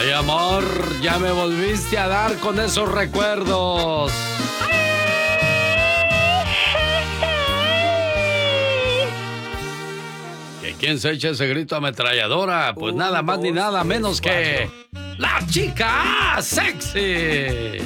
Ay, amor, ya me volviste a dar con esos recuerdos. ¿Que quién se echa ese grito ametralladora? Pues nada más ni nada menos que... ¡La chica sexy!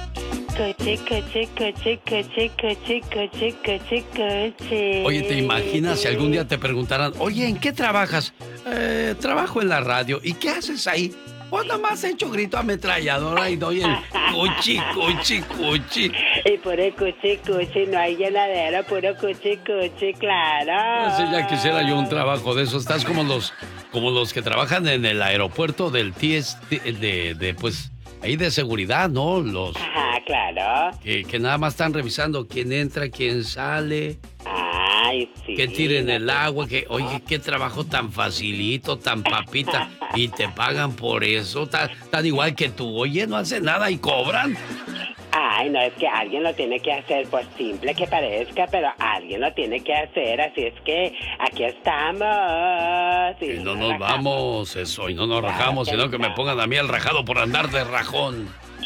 Oye, ¿te imaginas si algún día te preguntaran, oye, ¿en qué trabajas? Trabajo en la radio. ¿Y qué haces ahí? Pues nomás he hecho grito ametralladora y doy el cuchi. Y puro cuchi, no hay llenadera, puro cuchi, claro. Pues ya quisiera yo un trabajo de eso. Estás como los que trabajan en el aeropuerto del pues, ahí de seguridad, ¿no? Ajá, claro. Que nada más están revisando quién entra, quién sale. Ay, sí. Que tiren el agua, oye, qué trabajo tan facilito, tan papita, y te pagan por eso, tan igual que tú, oye, no hace nada y cobran. Ay, no, es que alguien lo tiene que hacer, por simple que parezca, pero alguien lo tiene que hacer, así es que aquí estamos. Y no nos vamos, eso, y no nos rajamos, sino que me pongan a mí el rajado por andar de rajón.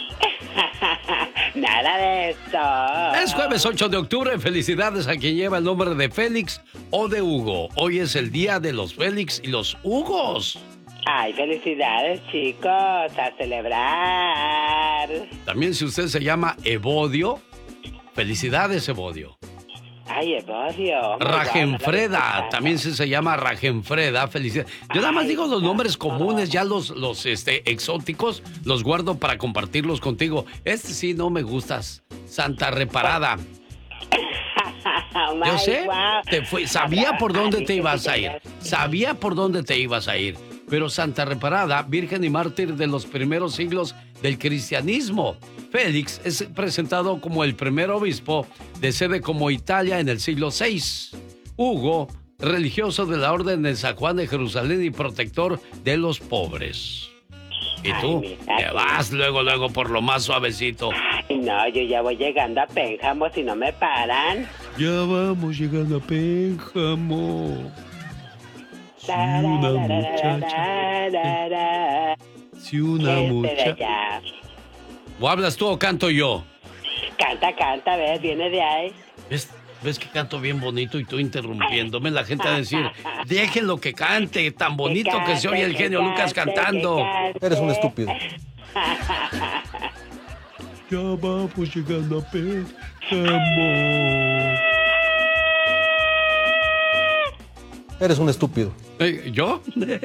Nada de eso. Es jueves 8 de octubre. Felicidades a quien lleva el nombre de Félix o de Hugo. Hoy es el día de los Félix y los Hugos. Ay, felicidades, chicos, a celebrar. También si usted se llama Evodio, felicidades, Evodio. Ay, Evodio. Rajenfreda, también se llama Rajenfreda, felicidades. Yo nada más digo los nombres comunes, ya los exóticos, los guardo para compartirlos contigo. Sí no me gustas, Santa Reparada. Yo sé, sabía por dónde te ibas a ir. Pero Santa Reparada, virgen y mártir de los primeros siglos del cristianismo. Félix es presentado como el primer obispo de sede como Italia en el siglo VI. Hugo, religioso de la Orden de San Juan de Jerusalén y protector de los pobres. ¿Y tú? Te vas luego por lo más suavecito. Ay, no, yo ya voy llegando a Pénjamo si no me paran. Ya vamos llegando a Pénjamo. Si una muchacha. ¿O hablas tú o canto yo? Canta, ves, viene de ahí. ¿Ves que canto bien bonito y tú interrumpiéndome? La gente va a decir, déjenlo que cante, tan bonito que se oye el genio Lucas cantando. Eres un estúpido. Ya vamos llegando a Pénjamo. Eres un estúpido. ¿Yo?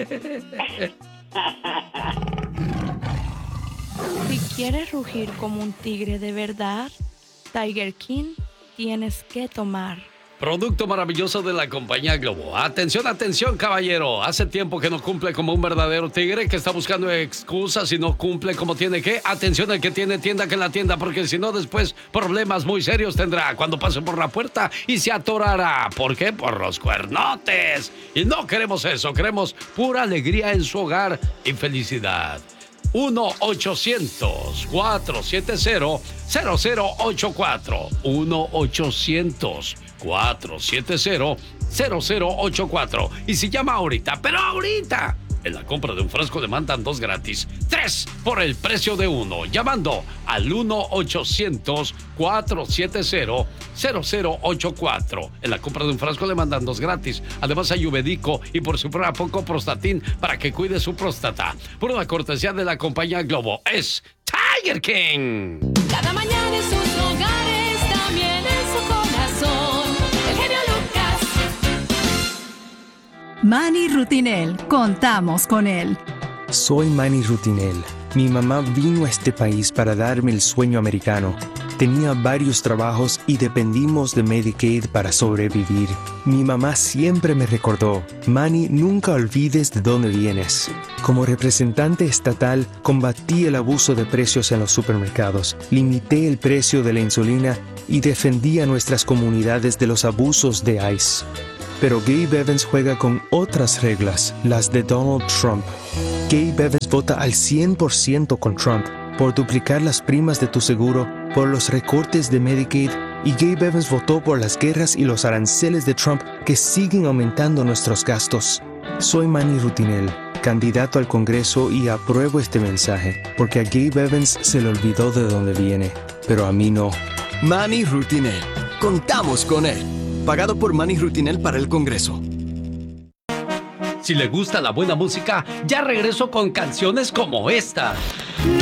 Si quieres rugir como un tigre de verdad, Tiger King tienes que tomar. Producto maravilloso de la compañía Globo. Atención, caballero. Hace tiempo que no cumple como un verdadero tigre, que está buscando excusas y no cumple como tiene que. Atención al que tiene tienda que la tienda, porque si no después problemas muy serios tendrá cuando pase por la puerta y se atorará. ¿Por qué? Por los cuernotes. Y no queremos eso, queremos pura alegría en su hogar y felicidad. 1-800-470-0084. 1-800-470-0084. Y si llama ahorita, pero ahorita, en la compra de un frasco le mandan 2 gratis. 3 por el precio de 1. Llamando al 1-800-470-0084. En la compra de un frasco le mandan 2 gratis. Además hay Ubedico y por si fuera poco Prostatin para que cuide su próstata. Por una cortesía de la compañía Globo. Es Tiger King. Cada mañana en sus hogares, también en su corazón. El genio Lucas. Manny Rutinel, contamos con él. Soy Manny Rutinel. Mi mamá vino a este país para darme el sueño americano. Tenía varios trabajos y dependimos de Medicaid para sobrevivir. Mi mamá siempre me recordó, Manny, nunca olvides de dónde vienes. Como representante estatal, combatí el abuso de precios en los supermercados, limité el precio de la insulina y defendí a nuestras comunidades de los abusos de ICE. Pero Gabe Evans juega con otras reglas, las de Donald Trump. Gabe Evans vota al 100% con Trump, por duplicar las primas de tu seguro, por los recortes de Medicaid, y Gabe Evans votó por las guerras y los aranceles de Trump que siguen aumentando nuestros gastos. Soy Manny Rutinel. candidato al Congreso, y apruebo este mensaje, porque a Gabe Evans se le olvidó de dónde viene, pero a mí no. Manny Rutinel. Contamos con él. Pagado por Manny Rutinel para el Congreso. Si le gusta la buena música, ya regreso con canciones como esta.